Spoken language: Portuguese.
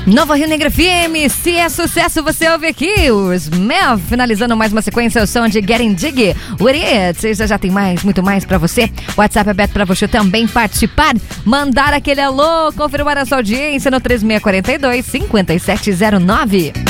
Nova Rio Negro FM, se é sucesso você ouve aqui, os Mel, finalizando mais uma sequência, o som de Getting Jiggy, With It, já tem mais, muito mais pra você, o WhatsApp é aberto pra você também participar, mandar aquele alô, confirmar a sua audiência no 3642-5709.